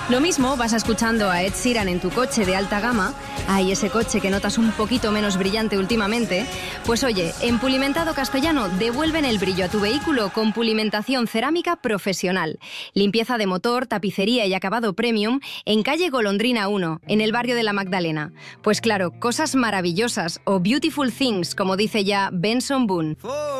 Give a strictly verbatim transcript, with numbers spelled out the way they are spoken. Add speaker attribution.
Speaker 1: Lo mismo vas escuchando a Ed Sheeran en tu coche de alta gama, ay, ese coche que notas un poquito menos brillante últimamente, pues oye, en Pulimentado Castellano devuelven el brillo a tu vehículo con pulimentación cerámica profesional. Limpieza de motor, tapicería y acabado premium en calle Golondrina uno, en el barrio de la Magdalena. Pues claro, cosas maravillosas o beautiful things, como dice ya Benson Boone.